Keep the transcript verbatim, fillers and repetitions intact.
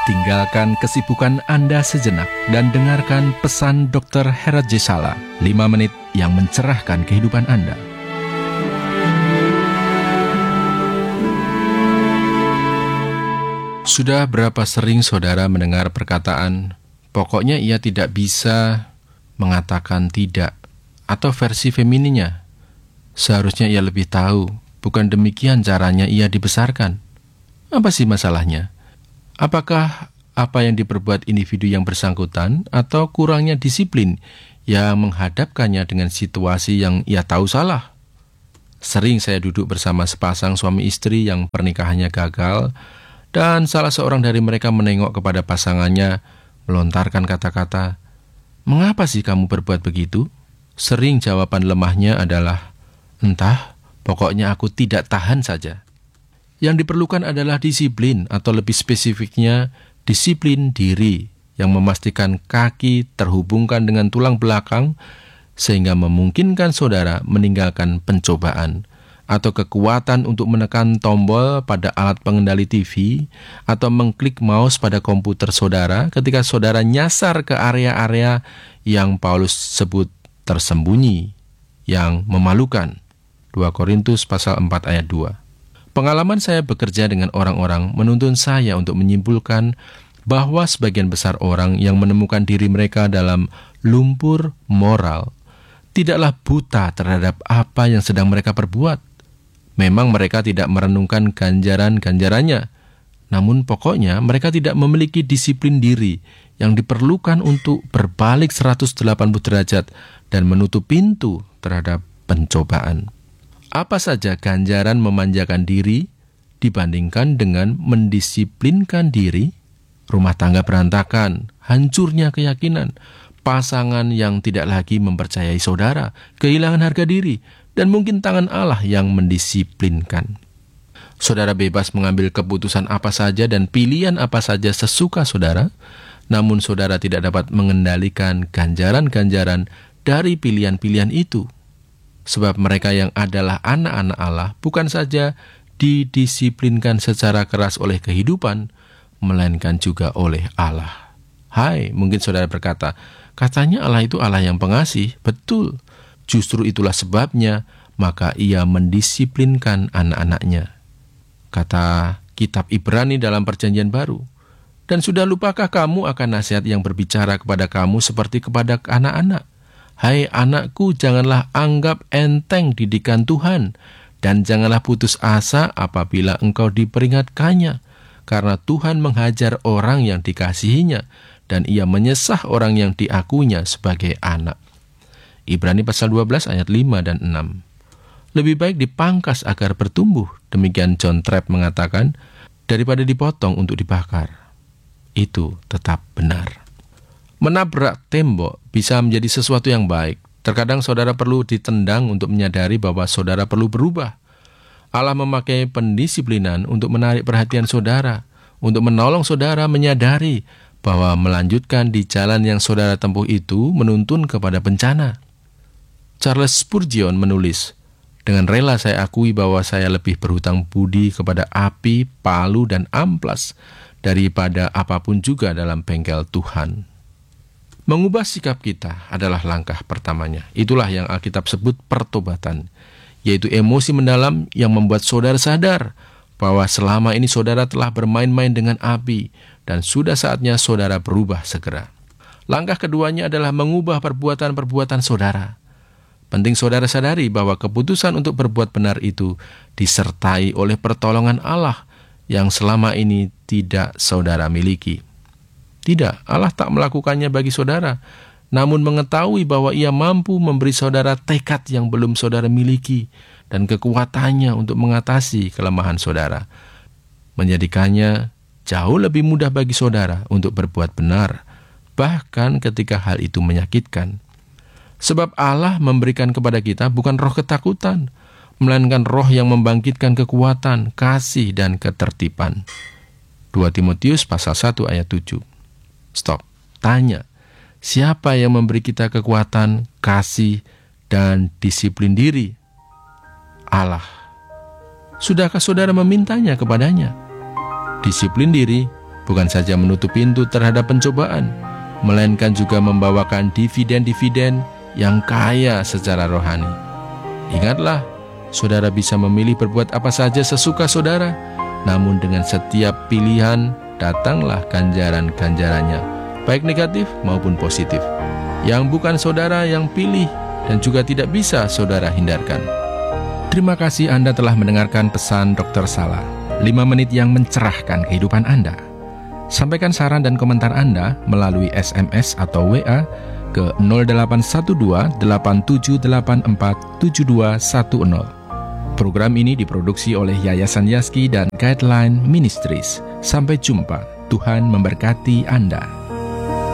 tinggalkan kesibukan Anda sejenak dan dengarkan pesan dokter Herat J. Sala, lima menit yang mencerahkan kehidupan Anda. Sudah berapa sering saudara mendengar perkataan, pokoknya ia tidak bisa mengatakan tidak, atau versi femininnya, seharusnya ia lebih tahu, bukan demikian caranya ia dibesarkan. Apa sih masalahnya? Apakah apa yang diperbuat individu yang bersangkutan atau kurangnya disiplin yang menghadapkannya dengan situasi yang ia tahu salah? Sering saya duduk bersama sepasang suami istri yang pernikahannya gagal, dan salah seorang dari mereka menengok kepada pasangannya, melontarkan kata-kata, "Mengapa sih kamu berbuat begitu?" Sering jawaban lemahnya adalah, "Entah, pokoknya aku tidak tahan saja." Yang diperlukan adalah disiplin, atau lebih spesifiknya, disiplin diri yang memastikan kaki terhubungkan dengan tulang belakang sehingga memungkinkan saudara meninggalkan pencobaan atau kekuatan untuk menekan tombol pada alat pengendali T V atau mengklik mouse pada komputer saudara ketika saudara nyasar ke area-area yang Paulus sebut tersembunyi, yang memalukan. dua Korintus pasal empat ayat dua. Pengalaman saya bekerja dengan orang-orang menuntun saya untuk menyimpulkan bahwa sebagian besar orang yang menemukan diri mereka dalam lumpur moral tidaklah buta terhadap apa yang sedang mereka perbuat. Memang mereka tidak merenungkan ganjaran-ganjarannya, namun pokoknya mereka tidak memiliki disiplin diri yang diperlukan untuk berbalik seratus delapan puluh derajat dan menutup pintu terhadap pencobaan. Apa saja ganjaran memanjakan diri dibandingkan dengan mendisiplinkan diri? Rumah tangga berantakan, hancurnya keyakinan, pasangan yang tidak lagi mempercayai saudara, kehilangan harga diri, dan mungkin tangan Allah yang mendisiplinkan. Saudara bebas mengambil keputusan apa saja dan pilihan apa saja sesuka saudara, namun saudara tidak dapat mengendalikan ganjaran-ganjaran dari pilihan-pilihan itu. Sebab mereka yang adalah anak-anak Allah bukan saja didisiplinkan secara keras oleh kehidupan, melainkan juga oleh Allah. Hai, mungkin saudara berkata, katanya Allah itu Allah yang pengasih. Betul, justru itulah sebabnya maka ia mendisiplinkan anak-anaknya. Kata kitab Ibrani dalam perjanjian baru, dan sudah lupakah kamu akan nasihat yang berbicara kepada kamu seperti kepada anak-anak? Hai anakku, janganlah anggap enteng didikan Tuhan, dan janganlah putus asa apabila engkau diperingatkannya, karena Tuhan menghajar orang yang dikasihinya, dan ia menyesah orang yang diakuinya sebagai anak. Ibrani pasal dua belas ayat lima dan enam. Lebih baik dipangkas agar bertumbuh, demikian John Trapp mengatakan, daripada dipotong untuk dibakar. Itu tetap benar. Menabrak tembok bisa menjadi sesuatu yang baik. Terkadang saudara perlu ditendang untuk menyadari bahwa saudara perlu berubah. Allah memakai pendisiplinan untuk menarik perhatian saudara, untuk menolong saudara menyadari bahwa melanjutkan di jalan yang saudara tempuh itu menuntun kepada bencana. Charles Spurgeon menulis, "Dengan rela saya akui bahwa saya lebih berhutang budi kepada api, palu, dan amplas daripada apapun juga dalam bengkel Tuhan." Mengubah sikap kita adalah langkah pertamanya. Itulah yang Alkitab sebut pertobatan, yaitu emosi mendalam yang membuat saudara sadar bahwa selama ini saudara telah bermain-main dengan api dan sudah saatnya saudara berubah segera. Langkah keduanya adalah mengubah perbuatan-perbuatan saudara. Penting saudara sadari bahwa keputusan untuk berbuat benar itu disertai oleh pertolongan Allah yang selama ini tidak saudara miliki. Tidak, Allah tak melakukannya bagi saudara, namun mengetahui bahwa ia mampu memberi saudara tekad yang belum saudara miliki dan kekuatannya untuk mengatasi kelemahan saudara, menjadikannya jauh lebih mudah bagi saudara untuk berbuat benar, bahkan ketika hal itu menyakitkan. Sebab Allah memberikan kepada kita bukan roh ketakutan, melainkan roh yang membangkitkan kekuatan, kasih, dan ketertiban. dua Timotius pasal satu ayat tujuh. Stop, tanya, siapa yang memberi kita kekuatan, kasih, dan disiplin diri? Allah. Sudahkah saudara memintanya kepadanya? Disiplin diri bukan saja menutup pintu terhadap pencobaan, melainkan juga membawakan dividen-dividen yang kaya secara rohani. Ingatlah, saudara bisa memilih berbuat apa saja sesuka saudara, namun dengan setiap pilihan datanglah ganjaran-ganjarannya, baik negatif maupun positif, yang bukan saudara yang pilih dan juga tidak bisa saudara hindarkan. Terima kasih Anda telah mendengarkan pesan dokter Sala, lima menit yang mencerahkan kehidupan Anda. Sampaikan saran dan komentar Anda melalui S M S atau W A ke nol delapan satu dua delapan tujuh delapan empat tujuh dua satu nol. Program ini diproduksi oleh Yayasan Yaski dan Guideline Ministries. Sampai jumpa. Tuhan memberkati Anda.